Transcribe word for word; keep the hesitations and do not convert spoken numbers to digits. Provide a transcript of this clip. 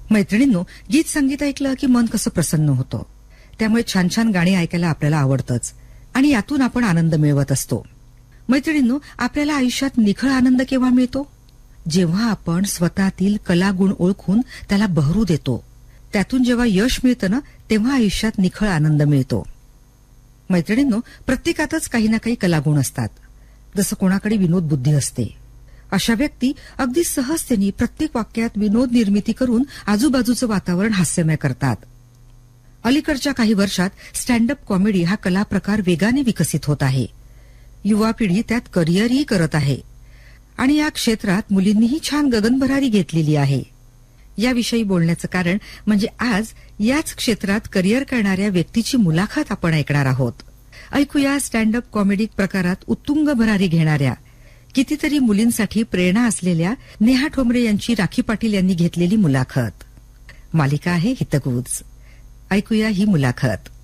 मैत्रिणींनो, गीत संगीत ऐकलं की मन कसं प्रसन्न होतं. त्यामुळे छान छान गाणी ऐकायला आपल्याला आवडतंच आणि यातून आपण आनंद मिळवत असतो. मैत्रिणींनो, आपल्याला आयुष्यात निखळ आनंद केव्हा मिळतो? जेव्हा आपण स्वतःतील कलागुण ओळखून त्याला बहरू देतो. त्यातून जेव्हा यश मिळतं ना, तेव्हा आयुष्यात निखळ आनंद मिळतो. मैत्रिणींनो, प्रत्येकातच काही ना काही कलागुण असतात. जसं कोणाकडे विनोद बुद्धी असते. अशा व्यक्ती अगदी सहजतेने प्रत्येक वाक्यात विनोद निर्मिती करून आजूबाजूचं वातावरण हास्यमय करतात. अलीकडच्या काही वर्षात स्टँडअप कॉमेडी हा कला प्रकार वेगाने विकसित होत आहे. युवा पिढी त्यात करिअरही करत आहे आणि या क्षेत्रात मुलींनीही छान गगनभरारी घेतलेली आहे. याविषयी बोलण्याचं कारण म्हणजे आज याच क्षेत्रात करिअर करणाऱ्या व्यक्तीची मुलाखत आपण ऐकणार आहोत. ऐकूया स्टँडअप कॉमेडी प्रकारात उत्तुंग भरारी घेणाऱ्या कितीतरी मुलींसाठी प्रेरणा असलेल्या नेहा ठोंबरे यांची राखी पाटील यांनी घेतलेली मुलाखत. मालिका आहे हितगुज. ऐकूया ही मुलाखत.